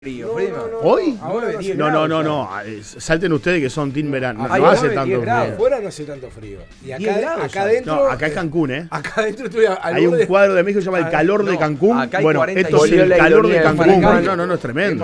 frío, frío. ¿Hoy? Ahora 10 No, grados. Salten ustedes que son team verano. No, Ahí no va, hace 10 tanto grados. frío. Afuera no hace tanto frío. Y 10 acá, grados acá ya. adentro. No, acá es Cancún, ¿eh? Acá adentro estoy al Hay un borde. cuadro de México que se llama El Calor de Cancún. acá hay Bueno, 40 esto es y el la calor de ironía del Cancún. Paraguay. No, es tremendo.